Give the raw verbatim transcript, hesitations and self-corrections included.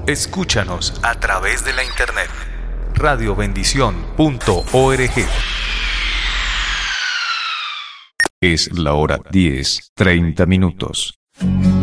Escúchanos a través de la internet. radio bendición punto org. Es la hora diez, treinta minutos.